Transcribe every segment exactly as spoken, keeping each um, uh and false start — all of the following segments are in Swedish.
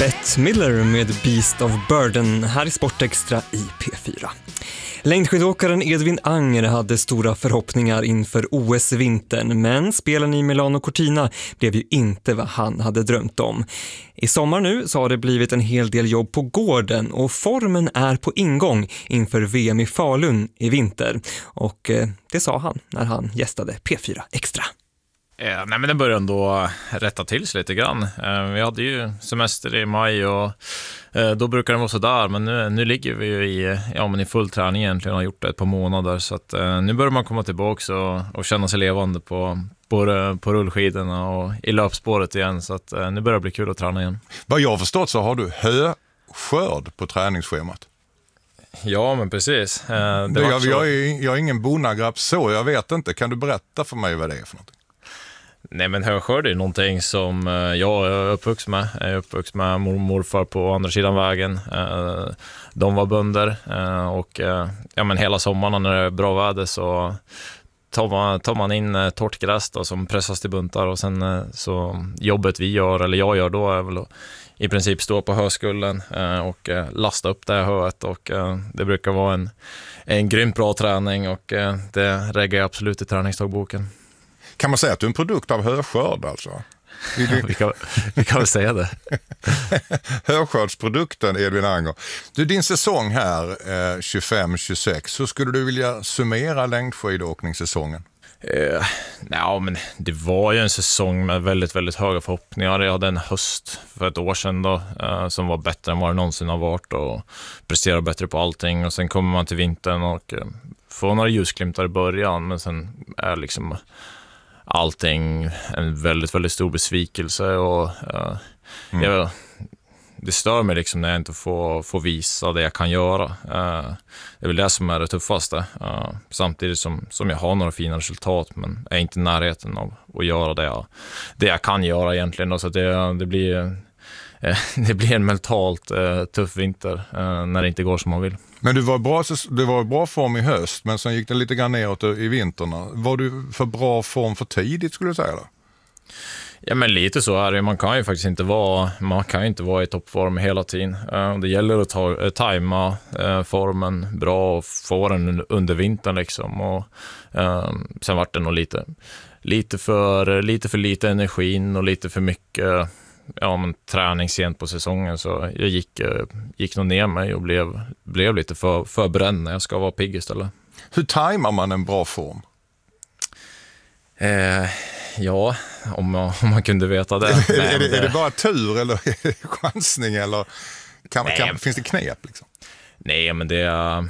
Bette Midler med Beast of Burden här i Sportextra i P fyra. Längdskidåkaren Edvin Anger hade stora förhoppningar inför O S-vintern, men spelen i Milano Cortina blev ju inte vad han hade drömt om. I sommar nu så har det blivit en hel del jobb på gården och formen är på ingång inför V M i Falun i vinter. Och eh, det sa han när han gästade P fyra Extra. Eh, nej men det började ändå rätta till sig lite grann. Eh, vi hade ju semester i maj och eh, då brukar det vara så där. Men nu, nu ligger vi ju i, ja, men i full träning egentligen och har gjort det ett par månader. Så att, eh, nu börjar man komma tillbaka och, och känna sig levande på, på, på rullskidorna och i löpspåret igen. Så att, eh, nu börjar det bli kul att träna igen. Vad jag har förstått så har du höskörd på träningsschemat. Ja, men precis. Eh, det jag, var så... jag, är, jag är ingen bonnagrabb så, jag vet inte. Kan du berätta för mig vad det är för någonting? Nej, men höskörd är någonting som jag är uppvuxen med. Jag är uppvuxen med mor och morfar på andra sidan vägen. De var bönder och ja, men hela sommaren när det är bra väder så tar man, tar man in torrt gräs då, som pressas till buntar och sen så jobbet vi gör, eller jag gör då, är väl att i princip stå på höskullen och lasta upp det här höet och det brukar vara en, en grymt bra träning och det reggar jag absolut i träningsdagboken. Kan man säga att du är en produkt av höskörd alltså? Ja, vi, kan, vi kan väl säga det. Höskördsprodukten Edvin Anger. Du, din säsong här eh, tjugofem tjugosex, hur skulle du vilja summera längdskidåkningssäsongen? Eh, ja, men det var ju en säsong med väldigt, väldigt höga förhoppningar. Jag hade en höst för ett år sedan då, eh, som var bättre än vad det någonsin har varit och presterade bättre på allting. Och sen kommer man till vintern och eh, får några ljusglimtar i början, men sen är liksom allting en väldigt, väldigt stor besvikelse och uh, mm. jag, det stör mig liksom när jag inte får, får visa det jag kan göra. Uh, det är väl det som är det tuffaste. Uh, samtidigt som, som jag har några fina resultat men är inte i närheten av att göra det jag, det jag kan göra egentligen. Då, så att det, det, blir, uh, det blir en mentalt uh, tuff vinter uh, när det inte går som man vill. Men du var bra, du var i bra form i höst, men sen gick det lite grann neråt i vinterna. Var du för bra form för tidigt skulle du säga då? Ja, men lite så är det. Man kan ju faktiskt inte vara, man kan ju inte vara i toppform hela tiden. Det gäller att ta, tajma formen bra och få den under vintern liksom. Och sen var det nog lite, lite för, lite för lite energin och lite för mycket. Ja, men träning sent på säsongen så jag gick, gick nog ner mig och blev, blev lite för, för bränd när jag ska vara pigg istället. Hur tajmar man en bra form? Eh, ja, om man, om man kunde veta det. är, det, är, det, är det bara tur eller chansning eller kan, kan, finns det knep liksom? Nej, men det är...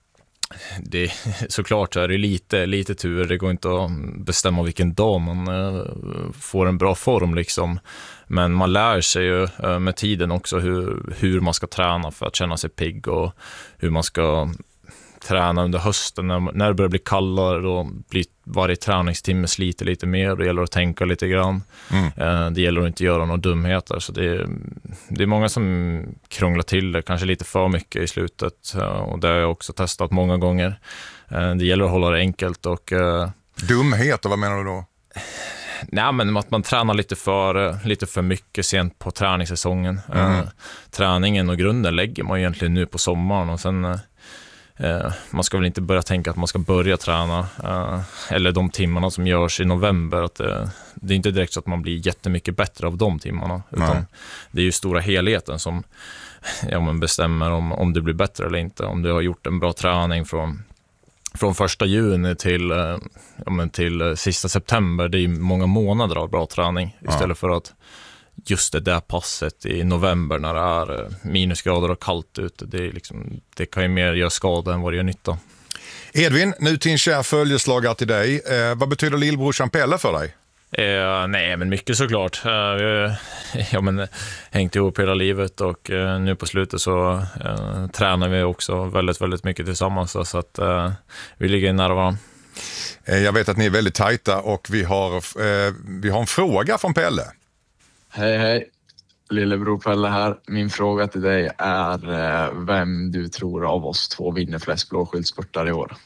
Det, såklart är det lite, lite tur. Det går inte att bestämma vilken dag man uh, får en bra form liksom. Men man lär sig ju uh, med tiden också hur, hur man ska träna för att känna sig pigg och hur man ska träna under hösten när, när det börjar bli kallare och blir varje träningstimme sliter lite mer. Det gäller att tänka lite grann. Mm. Uh, det gäller att inte göra några dumheter. Så det är, det är många som krånglar till det kanske lite för mycket i slutet. Uh, och det har jag också testat många gånger. Uh, det gäller att hålla det enkelt. Och, uh, dumheter, vad menar du då? Nej, men att man tränar lite för, lite för mycket sent på träningssäsongen. Mm. Uh, träningen och grunden lägger man egentligen nu på sommaren och sen... Uh, Uh, man ska väl inte börja tänka att man ska börja träna uh, eller de timmarna som görs i november att, uh, det är inte direkt så att man blir jättemycket bättre av de timmarna utan Nej. Det är ju stora helheten som ja, man bestämmer om, om det blir bättre eller inte. Om du har gjort en bra träning från, från första juni till, uh, ja, men till uh, sista september, det är många månader av bra träning istället ja. För att just det där passet i november när det är minusgrader och kallt ute, det, är liksom, det kan ju mer göra skada än vad det gör nytta. Edvin, nu till en kär följeslagare till dig. Eh, vad betyder lillbrorsan Pelle för dig? Eh, nej, men mycket såklart. Eh, vi har ja, men, hängt ihop hela livet och eh, nu på slutet så eh, tränar vi också väldigt, väldigt mycket tillsammans så att eh, vi ligger nära varandra. Eh, jag vet att ni är väldigt tajta och vi har, eh, vi har en fråga från Pelle. Hej hej, lillebror Pelle här. Min fråga till dig är eh, vem du tror av oss två vinner flest blåskyltspurtar i år.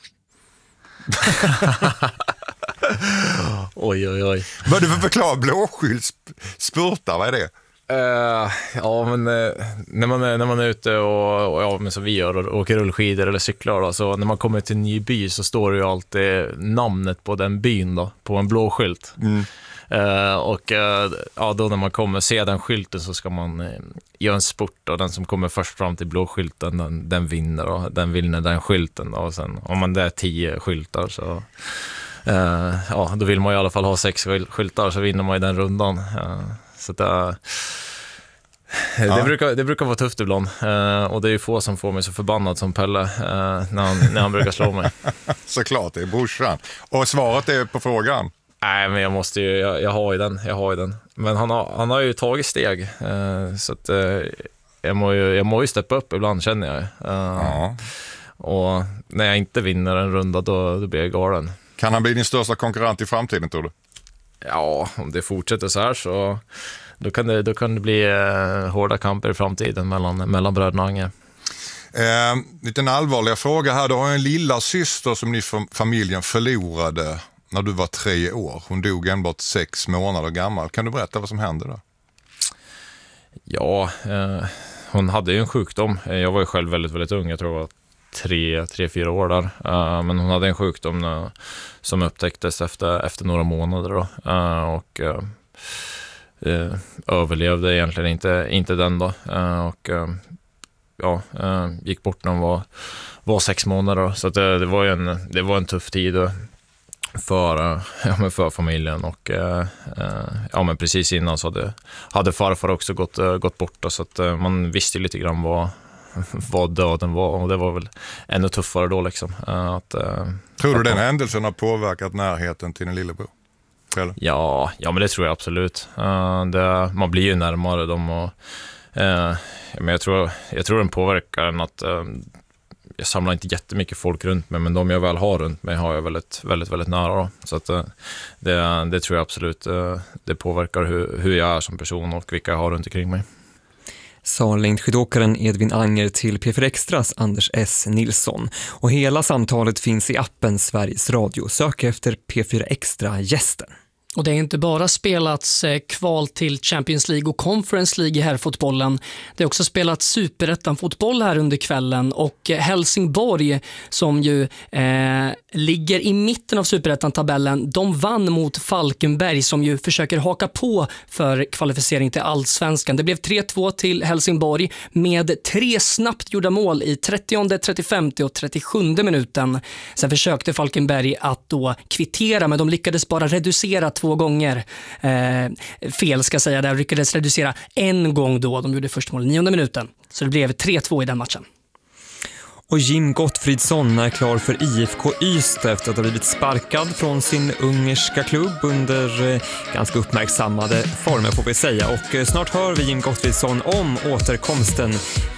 Oj oj oj. Vad du för förklara blåskyltspurtar, vad är det? Uh, ja, men uh, när, man är, när man är ute och, och ja, men som vi gör och åker rullskidor eller cyklar då, så när man kommer till en ny by så står det ju alltid namnet på den byn då, på en blå skylt. Mm. Uh, och uh, ja, då när man kommer se den skylten så ska man uh, göra en sport och den som kommer först fram till blå skylten den, den vinner och den vinner den skylten då. Och sen om man det är tio skyltar så uh, ja, då vill man i alla fall ha sex skyltar så vinner man i den rundan. Uh, så det, uh, ja. det, brukar, det brukar vara tufft ibland uh, och det är ju få som får mig så förbannad som Pelle uh, när, han, när han brukar slå mig. Såklart, det är brorsan. Och svaret är på frågan? Nej, men jag måste ju, jag, jag har ju den, jag har ju den. Men han har, han har ju tagit steg, eh, så att eh, jag, må ju, jag må ju steppa upp ibland, känner jag. Eh, ja. Och när jag inte vinner en runda, då, då blir jag galen. Kan han bli din största konkurrent i framtiden, tror du? Ja, om det fortsätter så här så då kan det, då kan det bli eh, hårda kamper i framtiden mellan, mellan bröderna Anger. Eh, liten allvarliga fråga här. Du har en lilla syster som ni familjen förlorade när du var tre år. Hon dog enbart sex månader gammal. Kan du berätta vad som hände då? Ja, eh, hon hade ju en sjukdom. Jag var ju själv väldigt, väldigt ung. Jag tror jag var tre, tre fyra år där. Uh, men hon hade en sjukdom uh, som upptäcktes efter, efter några månader då. Uh, och uh, uh, överlevde egentligen inte, inte den då. Uh, och uh, ja, uh, gick bort när hon var, var sex månader då. Så att det, det, var ju en, det var en tuff tid då. För, ja, men för familjen och eh, ja, men precis innan så hade, hade farfar också gått, gått bort så att eh, man visste lite grann vad, vad döden var och det var väl ännu tuffare då liksom. Att, eh, tror du att den man, händelsen har påverkat närheten till din lillebror? Ja, ja, men det tror jag absolut. Uh, det, man blir ju närmare dem och uh, men jag tror, jag tror den påverkar en att uh, jag samlar inte jättemycket folk runt mig, men de jag väl har runt mig har jag väldigt, väldigt, väldigt nära då. Så att det, det tror jag absolut det påverkar hur, hur jag är som person och vilka jag har runt omkring mig. Sa längdskidåkaren Edvin Anger till P fyra Extras Anders S. Nilsson. Och hela samtalet finns i appen Sveriges Radio. Sök efter P fyra Extra gästen. Och det är inte bara spelats kval till Champions League och Conference League i herrfotbollen. Det har också spelats superettan-fotboll här under kvällen och Helsingborg som ju eh, ligger i mitten av superettan-tabellen. De vann mot Falkenberg som ju försöker haka på för kvalificering till Allsvenskan. Det blev tre två till Helsingborg med tre snabbt gjorda mål i trettionde, trettiofemte och trettiosjunde minuten. Sen försökte Falkenberg att då kvittera, men de lyckades bara reducera två gånger. Eh, fel ska säga, där lyckades reducera en gång då. De gjorde först mål i nionde minuten. Så det blev tre två i den matchen. Och Jim Gottfridsson är klar för I F K Ystad efter att ha blivit sparkad från sin ungerska klubb under eh, ganska uppmärksammade former får vi säga. Och eh, snart hör vi Jim Gottfridsson om återkomsten